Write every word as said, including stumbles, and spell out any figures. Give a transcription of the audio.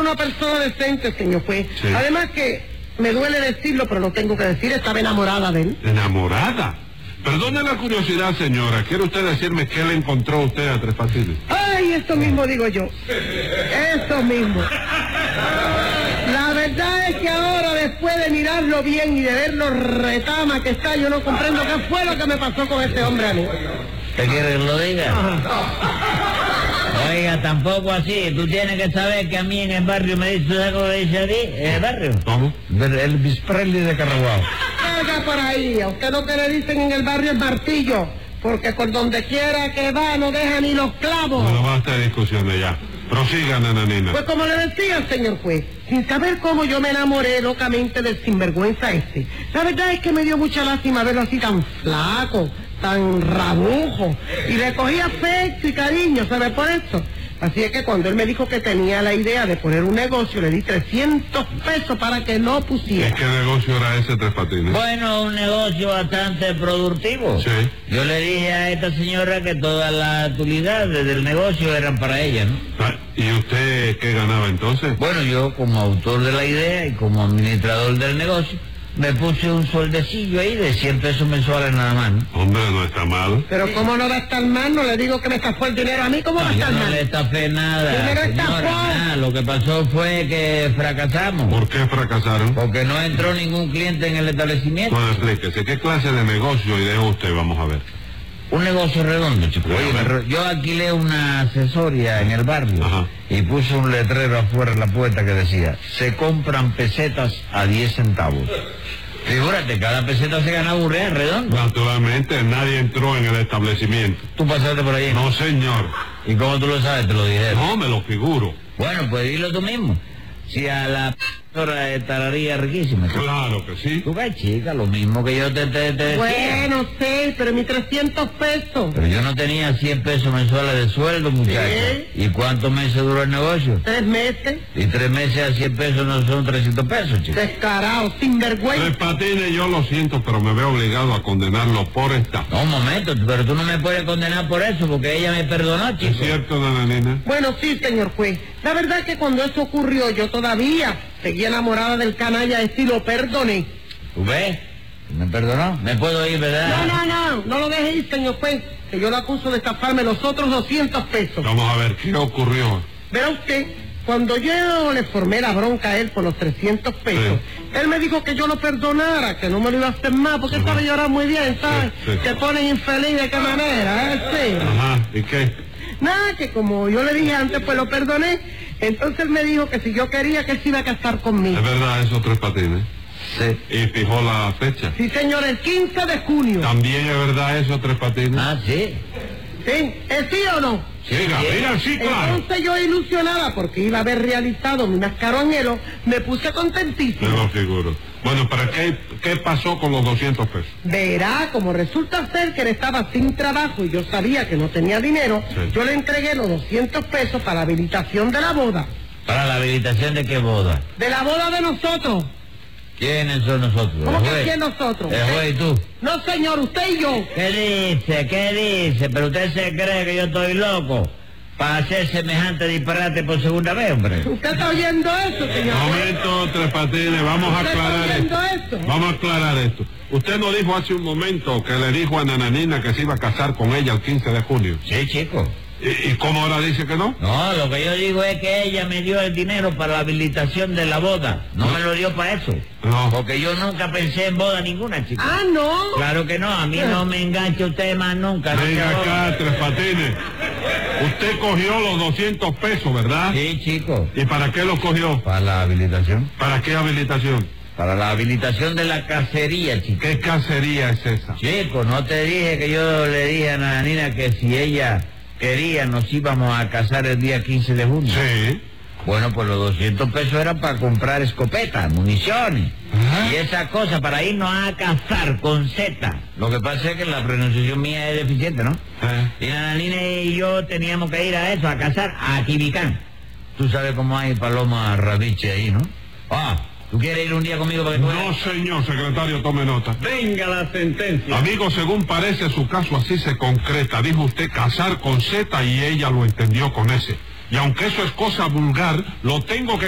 una persona decente, señor juez. Sí. Además que me duele decirlo, pero lo tengo que decir, estaba enamorada de él. ¿Enamorada? Perdone la curiosidad, señora. ¿Quiere usted decirme qué le encontró usted a Tres Patines? Ay, eso mismo digo yo. Eso mismo. La verdad es que ahora, después de mirarlo bien y de ver lo retama que está, yo no comprendo qué fue lo que me pasó con ese hombre a mí. ¿Te quiere que lo diga? Ajá. Oiga, tampoco así. Tú tienes que saber que a mí en el barrio me dice, ¿sabes cómo me dice a ti? ¿En el barrio? ¿Cómo? Elvis Presley de Carraguao. Oiga por ahí, a usted lo que le dicen en el barrio es martillo, porque por donde quiera que va no deja ni los clavos. Bueno, basta de discusiones ya. Prosiga, nananina. Pues como le decía, señor juez, sin saber cómo yo me enamoré locamente del sinvergüenza ese. La verdad es que me dio mucha lástima verlo así tan flaco, tan rabujo, y le cogí afecto y cariño, ¿sabe por eso? Así es que cuando él me dijo que tenía la idea de poner un negocio, le di trescientos pesos para que lo pusiera. ¿Qué negocio era ese, Tres Patines? Bueno, un negocio bastante productivo. Sí. Yo le dije a esta señora que todas las utilidades del negocio eran para ella, ¿no? Ah, ¿y usted qué ganaba entonces? Bueno, yo como autor de la idea y como administrador del negocio, me puse un sueldecillo ahí de cien pesos mensuales nada más, ¿no? Hombre, no está mal. Pero cómo no va a estar mal, no le digo que me estafó el dinero a mí, ¿cómo va a No, yo estar no mal? le estafé nada, ¿Quién me lo señora, estafó? nada. Lo que pasó fue que fracasamos. ¿Por qué fracasaron? Porque no entró ningún cliente en el establecimiento. Bueno, explíquese, ¿qué clase de negocio ideó usted? Vamos a ver. Un negocio redondo, chico. Oye, Oye, pero- yo alquilé una asesoría en el barrio. Ajá. Y puse un letrero afuera en la puerta que decía, se compran pesetas a diez centavos. Figúrate, cada peseta se ganaba un real redondo. Naturalmente, nadie entró en el establecimiento. Tú pasaste por ahí, ¿no? No, señor. ¿Y cómo tú lo sabes? Te lo dije. No, me lo figuro. Bueno, pues dilo tú mismo. Si a la hora de tararía riquísima. chico. Claro que sí. Tú ves, chica, lo mismo que yo te, te, te decía. Bueno, sí, pero mis trescientos pesos. Pero yo no tenía cien pesos mensuales de sueldo, muchacho. Sí. ¿Y cuántos meses duró el negocio? Tres meses. Y tres meses a cien pesos no son trescientos pesos, chico. Descarado, sinvergüenza. Tres Patines, yo lo siento, pero me veo obligado a condenarlo por esta. No, un momento, pero tú no me puedes condenar por eso, porque ella me perdonó, ¿Es chico. cierto, nananina? Bueno, sí, señor juez. La verdad es que cuando eso ocurrió, yo todavía seguía enamorada del canalla este y lo perdoné. ¿Tú ves? ¿Me perdonó? ¿Me puedo ir, verdad? No, no, no, no lo deje ir, señor juez, que yo lo acuso de estafarme los otros doscientos pesos. Vamos a ver, ¿qué ocurrió? Verá usted, cuando yo le formé la bronca a él por los trescientos pesos, él me dijo que yo lo perdonara, que no me lo iba a hacer más, porque él sabe llorar muy bien, ¿sabes? Sí, sí. Te ponen infeliz de qué manera, ¿eh? Sí. Ajá, ¿y qué? Nada, que como yo le dije antes, pues lo perdoné. Entonces él me dijo que si yo quería, que se iba a casar conmigo. ¿Es verdad eso, Tres Patines? Sí. ¿Y fijó la fecha? Sí, señor, el quince de junio. ¿También es verdad eso, Tres Patines? Ah, sí. ¿Sí? ¿Es sí o no? Diga, sí. mira, sí, claro. Entonces yo ilusionada, porque iba a haber realizado mi mascaroñero, me puse Me contentísima. lo figuro. Bueno, ¿para qué, qué pasó con los doscientos pesos? Verá, como resulta ser que él estaba sin trabajo y yo sabía que no tenía dinero, Sí. yo le entregué los doscientos pesos para la habilitación de la boda. ¿Para la habilitación de qué boda? De la boda de nosotros. ¿Quiénes son nosotros? ¿Cómo ¿El que juez? quién nosotros? ¿El juez y tú? No, señor, usted y yo. ¿Qué dice? ¿Qué dice? ¿Pero usted se cree que yo estoy loco para hacer semejante disparate por segunda vez, hombre? ¿Usted está oyendo eso, señor? Momento, Tres Patines, vamos a ¿Usted está aclarar oyendo esto. esto? Vamos a aclarar esto. Usted nos dijo hace un momento que le dijo a Nananina que se iba a casar con ella el quince de junio. Sí, chico. ¿Y, y cómo ahora dice que no? No, lo que yo digo es que ella me dio el dinero para la habilitación de la boda. No me lo dio para eso. No. Porque yo nunca pensé en boda ninguna, chico. Ah, no. Claro que no, a mí no me engancha usted más nunca. no Venga se joda. acá, Tres Patines. Usted cogió los doscientos pesos, ¿verdad? Sí, chico. ¿Y para qué los cogió? ¿Para la habilitación? ¿Para qué habilitación? Para la habilitación de la cacería, chico. ¿Qué cacería es esa? Chico, ¿no te dije que yo le dije a Nananina que si ella quería nos íbamos a casar el día quince de junio? Sí. Bueno, pues los doscientos pesos eran para comprar escopetas, municiones. Ajá. Y esa cosa para irnos a cazar con Z. Lo que pasa es que la pronunciación mía es deficiente, ¿no? Eh. Y Nananina y yo teníamos que ir a eso, a cazar a Quibicán. Tú sabes cómo hay paloma rabiche ahí, ¿no? Ah, ¿tú quieres ir un día conmigo para que tú No, veas? señor secretario, tome nota. Venga la sentencia. Amigo, según parece su caso así se concreta. Dijo usted casar con Z y ella lo entendió con S. Y aunque eso es cosa vulgar, lo tengo que